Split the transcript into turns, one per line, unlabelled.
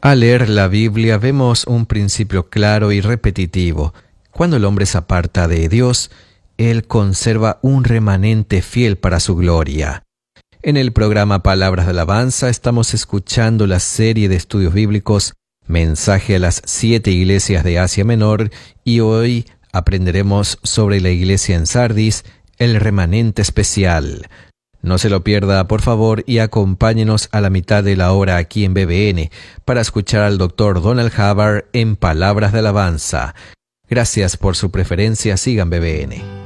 Al leer la Biblia vemos un principio claro y repetitivo. Cuando el hombre se aparta de Dios, Él conserva un remanente fiel para su gloria. En el programa Palabras de Alabanza estamos escuchando la serie de estudios bíblicos Mensaje a las 7 iglesias de Asia Menor, y hoy aprenderemos sobre la iglesia en Sardis, el remanente especial. No se lo pierda, por favor, y acompáñenos a la mitad de la hora aquí en BBN para escuchar al Dr. Donald Hubbard en Palabras de Alabanza. Gracias por su preferencia. Sigan BBN.